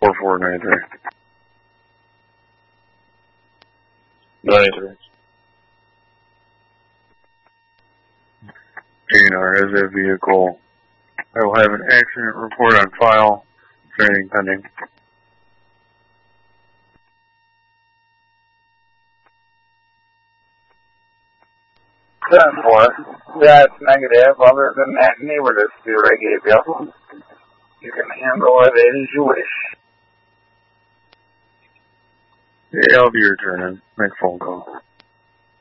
4493. 93. DNR as a vehicle. I will have an accident report on file. Training pending. 10-4. That's negative. Other than that, neighbor dispute I gave you. You can handle it as you wish. Yeah, I'll be returning. Make phone call.